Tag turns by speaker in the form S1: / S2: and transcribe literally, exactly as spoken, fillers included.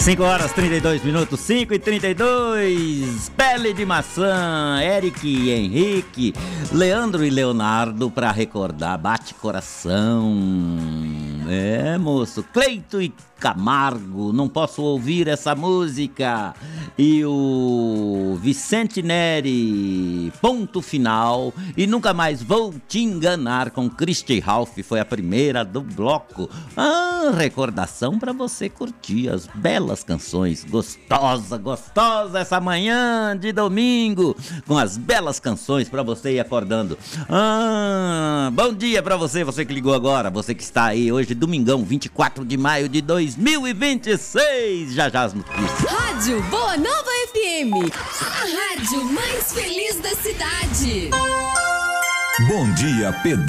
S1: cinco horas, trinta e dois minutos, cinco e trinta e dois. Pele de maçã, Eric e Henrique, Leandro e Leonardo pra recordar, bate coração. É, moço, Cleito e Camargo, não posso ouvir essa música. E o Vicente Neri, ponto final. E nunca mais vou te enganar, com Christy Ralph, foi a primeira do bloco. Ah, recordação pra você curtir as belas canções. Gostosa, gostosa essa manhã de domingo, com as belas canções pra você ir acordando. Ah, bom dia pra você, você que ligou agora, você que está aí hoje, domingão, vinte e quatro de maio de dois mil e vinte e seis. Já já as notícias.
S2: Rádio Boa Nova F M, a rádio mais feliz da cidade.
S3: Bom dia, Pedro.